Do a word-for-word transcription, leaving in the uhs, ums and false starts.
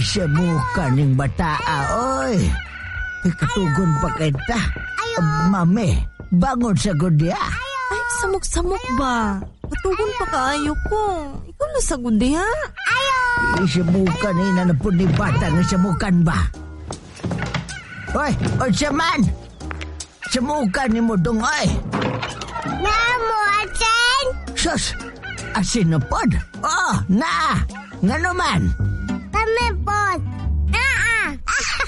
Isa mo kaning bataa, oy. Ikatugon pa kita. Mami, bangon sa gudya. Ay, samok-samok ba? Katugon pa kaayo ko. Ikaw na sa gudya. Isa mo kanina na po ni bata nga samukan ba? Oy, oy, saman! Samukan ni mo dong, oy! Namo, asin! Sus! Asin na pod? Oh, na! Nga naman! Kami po,